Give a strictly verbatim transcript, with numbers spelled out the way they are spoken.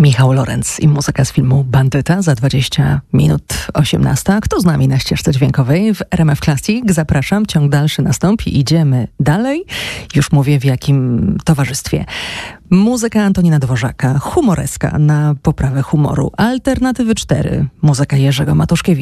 Michał Lorenz i muzyka z filmu Bandyta za dwadzieścia minut osiemnasta. Kto z nami na ścieżce dźwiękowej w R M F Classic? Zapraszam, ciąg dalszy nastąpi. Idziemy dalej. Już mówię w jakim towarzystwie. Muzyka Antonina Dworzaka, humoreska na poprawę humoru. Alternatywy cztery, muzyka Jerzego Matuszkiewicza.